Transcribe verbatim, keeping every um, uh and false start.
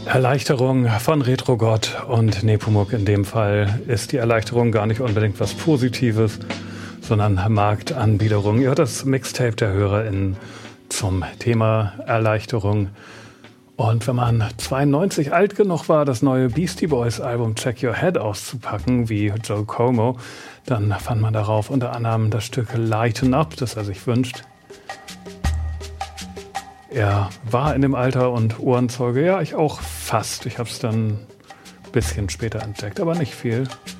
Erleichterung von Retrogott und Nepomuk. In dem Fall ist die Erleichterung gar nicht unbedingt was Positives, sondern Marktanbiederung. Ihr hört das Mixtape der HörerInnen zum Thema Erleichterung. Und wenn man zweiundneunzig alt genug war, das neue Beastie Boys Album Check Your Head auszupacken, wie Joe Como, dann fand man darauf unter anderem das Stück Lighten Up, das er sich wünscht. Er war in dem Alter und Ohrenzeuge, ja, ich auch fast. Ich habe es dann ein bisschen später entdeckt, aber nicht viel.